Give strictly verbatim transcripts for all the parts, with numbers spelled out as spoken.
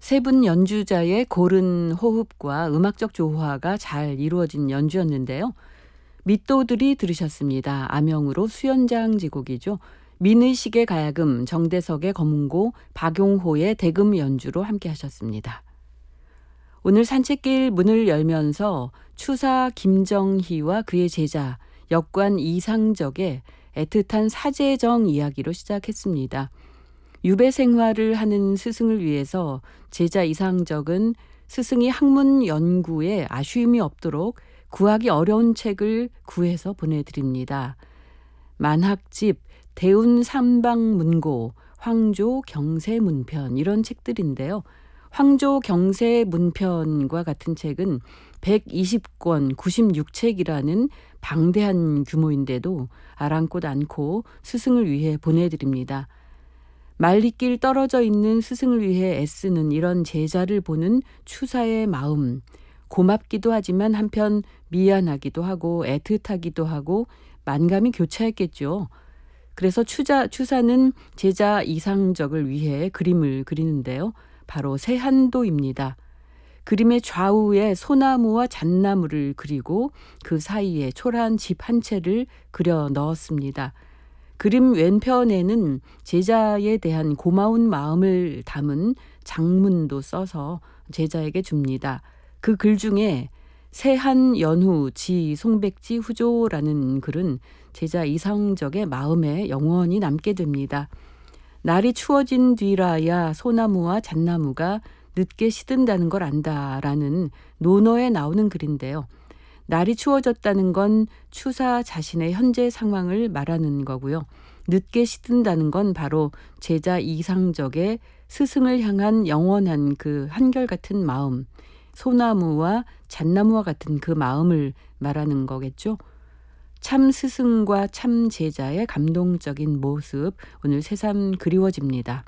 세 분 연주자의 고른 호흡과 음악적 조화가 잘 이루어진 연주였는데요. 밑도들이 들으셨습니다. 암영으로 수연장 지곡이죠. 민의식의 가야금, 정대석의 검은고, 박용호의 대금 연주로 함께 하셨습니다. 오늘 산책길 문을 열면서 추사 김정희와 그의 제자, 역관 이상적의 애틋한 사제정 이야기로 시작했습니다. 유배 생활을 하는 스승을 위해서 제자 이상적은 스승이 학문 연구에 아쉬움이 없도록 구하기 어려운 책을 구해서 보내드립니다. 만학집, 대운삼방문고, 황조 경세문편 이런 책들인데요. 황조 경세문편과 같은 책은 백이십 권 구십육 책이라는 방대한 규모인데도 아랑곳 않고 스승을 위해 보내드립니다. 말리길 떨어져 있는 스승을 위해 애쓰는 이런 제자를 보는 추사의 마음, 고맙기도 하지만 한편 미안하기도 하고 애틋하기도 하고 만감이 교차했겠죠. 그래서 추자, 추사는 제자 이상적을 위해 그림을 그리는데요. 바로 세한도입니다. 그림의 좌우에 소나무와 잣나무를 그리고 그 사이에 초라한 집 한 채를 그려 넣었습니다. 그림 왼편에는 제자에 대한 고마운 마음을 담은 장문도 써서 제자에게 줍니다. 그 글 중에 세한 연후 지 송백지 후조라는 글은 제자 이상적의 마음에 영원히 남게 됩니다. 날이 추워진 뒤라야 소나무와 잣나무가 늦게 시든다는 걸 안다라는 논어에 나오는 글인데요. 날이 추워졌다는 건 추사 자신의 현재 상황을 말하는 거고요. 늦게 시든다는 건 바로 제자 이상적의 스승을 향한 영원한 그 한결같은 마음, 소나무와 잣나무와 같은 그 마음을 말하는 거겠죠. 참 스승과 참 제자의 감동적인 모습, 오늘 새삼 그리워집니다.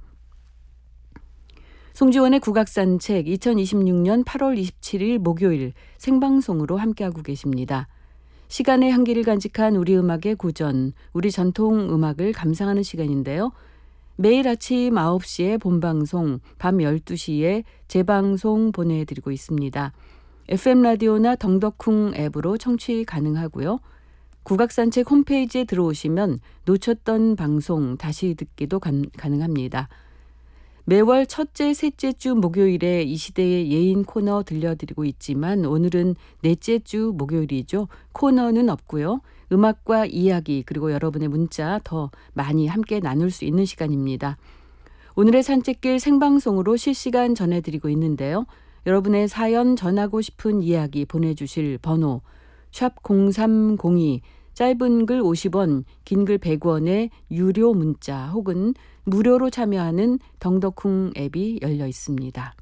송지원의 국악산책 이천이십육 년 팔월 이십칠일 목요일 생방송으로 함께하고 계십니다. 시간의 한계를 간직한 우리 음악의 고전, 우리 전통 음악을 감상하는 시간인데요. 매일 아침 아홉 시에 본방송, 밤 열두 시에 재방송 보내드리고 있습니다. 에프엠 라디오나 덩덕쿵 앱으로 청취 가능하고요. 국악산책 홈페이지에 들어오시면 놓쳤던 방송 다시 듣기도 간, 가능합니다. 매월 첫째, 셋째 주 목요일에 이 시대의 예인 코너 들려드리고 있지만 오늘은 넷째 주 목요일이죠. 코너는 없고요. 음악과 이야기 그리고 여러분의 문자 더 많이 함께 나눌 수 있는 시간입니다. 오늘의 산책길 생방송으로 실시간 전해드리고 있는데요. 여러분의 사연 전하고 싶은 이야기 보내주실 번호 샵 공삼공이 짧은 글 오십 원, 긴 글 백 원의 유료 문자 혹은 무료로 참여하는 덩덕쿵 앱이 열려 있습니다.